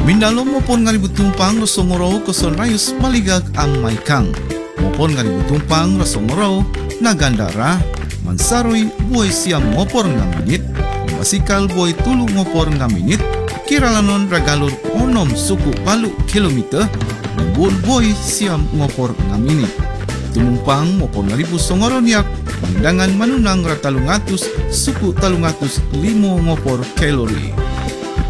Mindalo mopon nga tumpang rasongoro kusonrayus maligag ang maikang. Mopon nga tumpang rasongoro nagandara. Mansaroy buhay siya mopor nga minit. Masikal buhay tulong mopor nga minit. Kiralanon ragalor 6 suku palu kilometer. Nambul buhay siya mopor nga minit. Tumumpang mopor nga songoro niyak. Pandangan manunang ratalungatus suku talungatus 5 ngopor kalori.